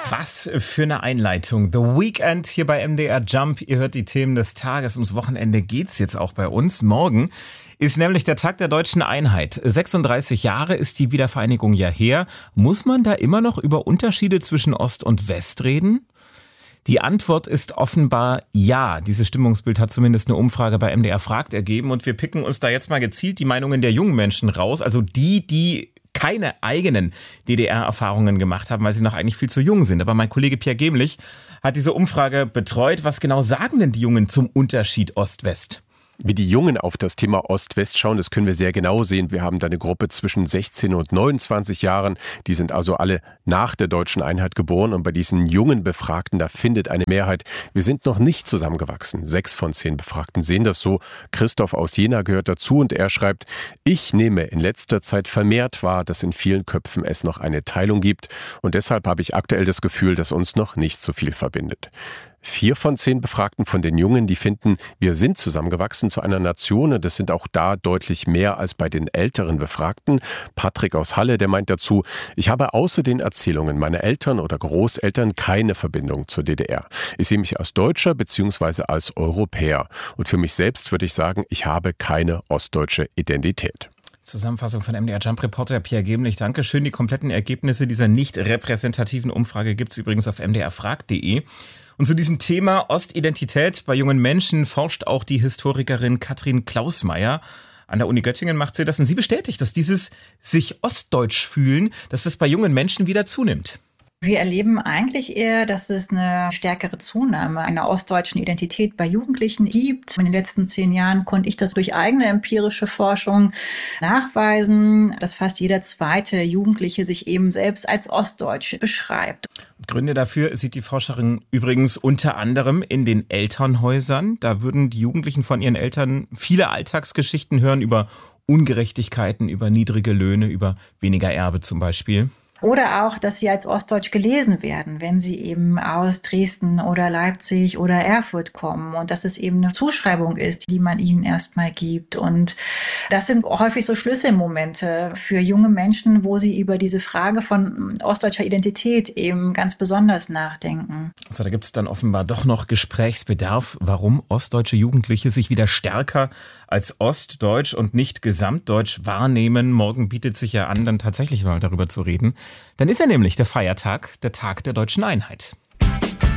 Was für eine Einleitung. The Weekend hier bei MDR Jump. Ihr hört die Themen des Tages. Ums Wochenende geht's jetzt auch bei uns. Morgen ist nämlich der Tag der deutschen Einheit. 36 Jahre ist die Wiedervereinigung ja her. Muss man da immer noch über Unterschiede zwischen Ost und West reden? Die Antwort ist offenbar ja. Dieses Stimmungsbild hat zumindest eine Umfrage bei MDR Fragt ergeben. Und wir picken uns da jetzt mal gezielt die Meinungen der jungen Menschen raus. Also die keine eigenen DDR-Erfahrungen gemacht haben, weil sie noch eigentlich viel zu jung sind. Aber mein Kollege Pierre Gemlich hat diese Umfrage betreut. Was genau sagen denn die Jungen zum Unterschied Ost-West? Wie die Jungen auf das Thema Ost-West schauen, das können wir sehr genau sehen. Wir haben da eine Gruppe zwischen 16 und 29 Jahren. Die sind also alle nach der deutschen Einheit geboren. Und bei diesen jungen Befragten, da findet eine Mehrheit, wir sind noch nicht zusammengewachsen. 6 von 10 Befragten sehen das so. Christoph aus Jena gehört dazu und er schreibt, ich nehme in letzter Zeit vermehrt wahr, dass in vielen Köpfen es noch eine Teilung gibt. Und deshalb habe ich aktuell das Gefühl, dass uns noch nicht so viel verbindet. 4 von 10 Befragten von den Jungen, die finden, wir sind zusammengewachsen zu einer Nation und das sind auch da deutlich mehr als bei den älteren Befragten. Patrick aus Halle, der meint dazu, ich habe außer den Erzählungen meiner Eltern oder Großeltern keine Verbindung zur DDR. Ich sehe mich als Deutscher bzw. als Europäer und für mich selbst würde ich sagen, ich habe keine ostdeutsche Identität. Zusammenfassung von MDR Jump-Reporter Pierre Gemlich. Dankeschön. Die kompletten Ergebnisse dieser nicht repräsentativen Umfrage gibt's übrigens auf mdrfrag.de. Und zu diesem Thema Ostidentität bei jungen Menschen forscht auch die Historikerin Katrin Klausmeier. An der Uni Göttingen macht sie das und sie bestätigt, dass dieses sich ostdeutsch fühlen, dass es bei jungen Menschen wieder zunimmt. Wir erleben eigentlich eher, dass es eine stärkere Zunahme einer ostdeutschen Identität bei Jugendlichen gibt. In den letzten 10 Jahren konnte ich das durch eigene empirische Forschung nachweisen, dass fast jeder zweite Jugendliche sich eben selbst als ostdeutsch beschreibt. Gründe dafür sieht die Forscherin übrigens unter anderem in den Elternhäusern. Da würden die Jugendlichen von ihren Eltern viele Alltagsgeschichten hören über Ungerechtigkeiten, über niedrige Löhne, über weniger Erbe zum Beispiel. Oder auch, dass sie als ostdeutsch gelesen werden, wenn sie eben aus Dresden oder Leipzig oder Erfurt kommen und dass es eben eine Zuschreibung ist, die man ihnen erstmal gibt. Und das sind häufig so Schlüsselmomente für junge Menschen, wo sie über diese Frage von ostdeutscher Identität eben ganz besonders nachdenken. Also da gibt es dann offenbar doch noch Gesprächsbedarf, warum ostdeutsche Jugendliche sich wieder stärker als ostdeutsch und nicht gesamtdeutsch wahrnehmen. Morgen bietet sich ja an, dann tatsächlich mal darüber zu reden. Dann ist ja nämlich der Feiertag, der Tag der deutschen Einheit.